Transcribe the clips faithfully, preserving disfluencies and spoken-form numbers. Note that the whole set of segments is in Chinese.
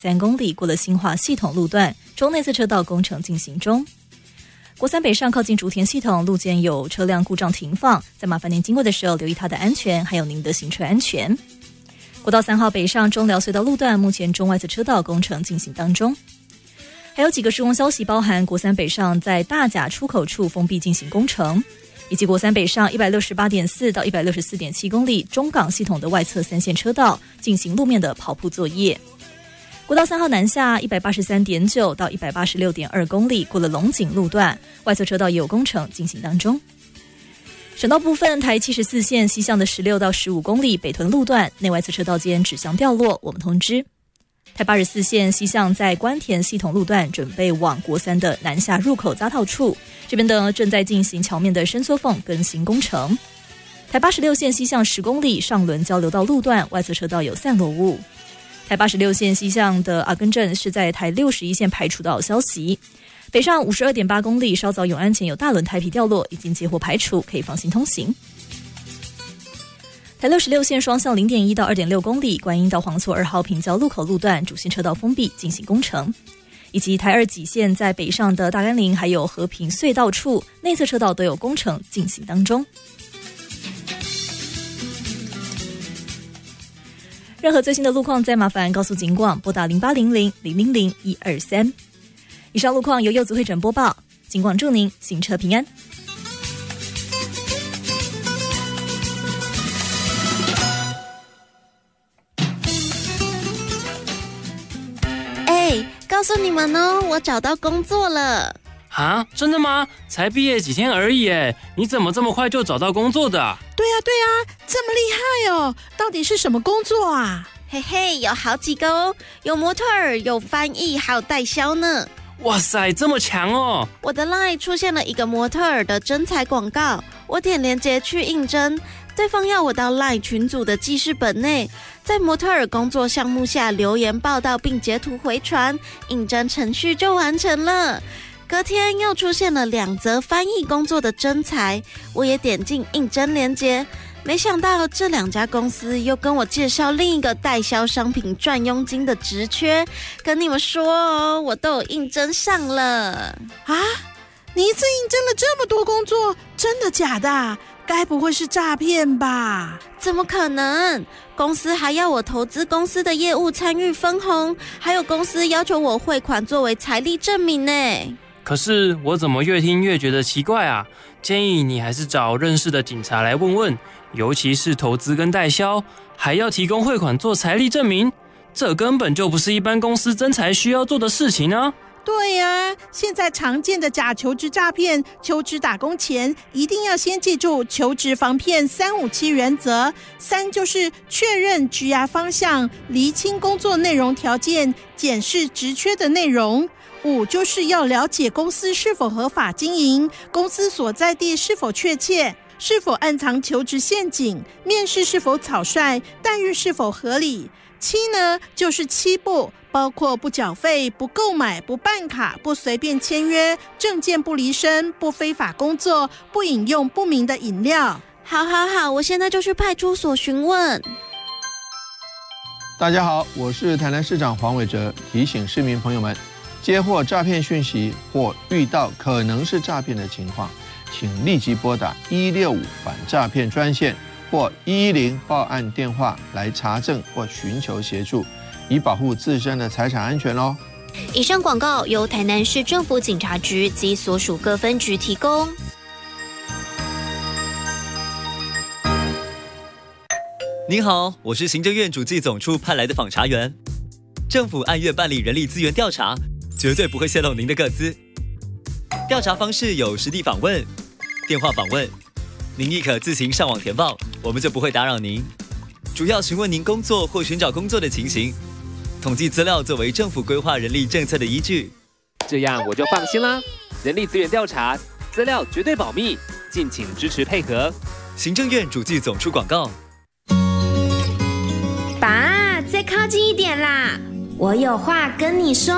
三公里过了新化系统路段，中内侧车道工程进行中。国三北上靠近竹田系统路肩有车辆故障停放，在麻烦您经过的时候留意它的安全，还有您的行车安全。国道三号北上中寮隧道路段目前中外侧车道工程进行当中。还有几个施工消息，包含国三北上在大甲出口处封闭进行工程，以及国三北上 一百六十八点四 到 一百六十四点七 公里中港系统的外侧三线车道进行路面的刨铺作业。国道三号南下 一百八十三点九 到 一百八十六点二 公里过了龙井路段，外侧车道也有工程进行当中。省道部分，台七十四线西向的十六到十五公里北屯路段内外侧车道间指向掉落，我们通知。台八十四线西向在关田系统路段准备往国三的南下入口匝道处，这边的正在进行桥面的伸缩缝更新工程。台八十六线西向十公里上轮交流道路段外侧车道有散落物。台八十六线西向的阿根镇是在台六十一线排除到消息。北上 五十二点八 公里稍早永安前有大轮胎皮掉落，已经接获排除，可以放心通行。台六十六线双向 零点一 到 二点六 公里观音到黄厝二号平交路口路段主线车道封闭进行工程，以及台二几线在北上的大甘岭还有和平隧道处内侧车道都有工程进行当中。任何最新的路况再麻烦告诉警广拨打零八零零零零零一二三。以上路况由柚子会诊播报，警广祝您行车平安。 哎，告诉你们哦，我找到工作了。 啊，真的吗？才毕业几天而已耶，你怎么这么快就找到工作的啊？ 对啊对啊，这么厉害哦！到底是什么工作啊？ 嘿嘿，有好几个哦，有模特儿，有翻译，还有代销呢。 哇塞，这么强哦！ 我的 LINE 出现了一个模特儿的征才广告，我点连结去应征，对方要我到 LINE 群组的记事本内，在模特儿工作项目下留言报道并截图回传，应征程序就完成了。隔天又出现了两则翻译工作的征才，我也点进应征连结，没想到这两家公司又跟我介绍另一个代销商品赚佣金的职缺，跟你们说哦，我都有应征上了。 啊，你一次应征了这么多工作，真的假的？该不会是诈骗吧？ 怎么可能？公司还要我投资公司的业务参与分红，还有公司要求我汇款作为财力证明呢。 可是我怎么越听越觉得奇怪啊？建议你还是找认识的警察来问问，尤其是投资跟代销，还要提供汇款做财力证明，这根本就不是一般公司征才需要做的事情啊！ 对啊，现在常见的假求职诈骗，求职打工前一定要先记住求职防骗三五七原则。三就是确认职涯方向，厘清工作内容条件，检视职缺的内容。五就是要了解公司是否合法经营，公司所在地是否确切，是否暗藏求职陷阱，面试是否草率，待遇是否合理。七呢，就是七不，包括不缴费、不购买、不办卡、不随便签约、证件不离身、不非法工作、不饮用不明的饮料。 好好好，我现在就去派出所询问。 大家好，我是台南市长黄伟哲，提醒市民朋友们，接获诈骗讯息或遇到可能是诈骗的情况，请立即拨打一六五反诈骗专线或一一零报案电话来查证或寻求协助，以保护自身的财产安全哦。 以上广告由台南市政府警察局及所属各分局提供。 您好，我是行政院主计总处派来的访查员。政府按月办理人力资源调查，绝对不会泄露您的个资。调查方式有实地访问、电话访问，您亦可自行上网填报，我们就不会打扰您。主要询问您工作或寻找工作的情形，统计资料作为政府规划人力政策的依据。 这样我就放心啦。人力资源调查资料绝对保密，敬请支持配合。 行政院主计总处广告。 爸，再靠近一点啦，我有话跟你说。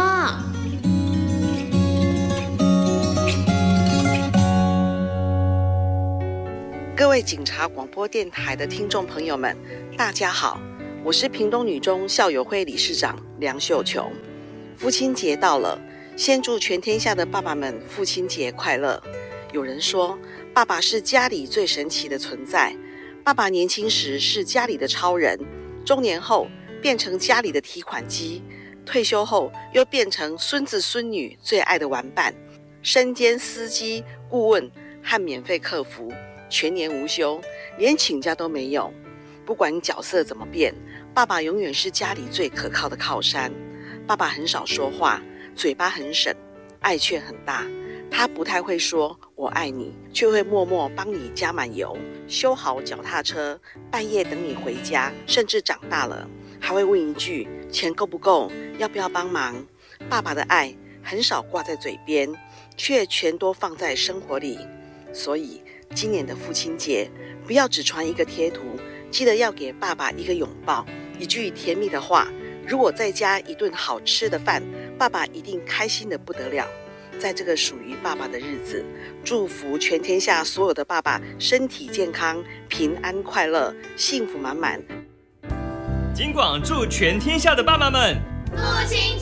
各位警察广播电台的听众朋友们，大家好，我是屏东女中校友会理事长梁秀琼。父亲节到了，先祝全天下的爸爸们父亲节快乐。有人说，爸爸是家里最神奇的存在。爸爸年轻时是家里的超人，中年后变成家里的提款机，退休后又变成孙子孙女最爱的玩伴，身兼司机、顾问和免费客服，全年无休，连请假都没有。不管角色怎么变，爸爸永远是家里最可靠的靠山。爸爸很少说话，嘴巴很省，爱却很大。他不太会说我爱你，却会默默帮你加满油，修好脚踏车，半夜等你回家，甚至长大了还会问一句钱够不够，要不要帮忙。爸爸的爱很少挂在嘴边，却全都放在生活里。所以今年的父亲节，不要只传一个贴图，记得要给爸爸一个拥抱，一句甜蜜的话。如果再加一顿好吃的饭，爸爸一定开心的不得了。在这个属于爸爸的日子，祝福全天下所有的爸爸身体健康、平安快乐、幸福满满。 金广祝全天下的爸爸们父亲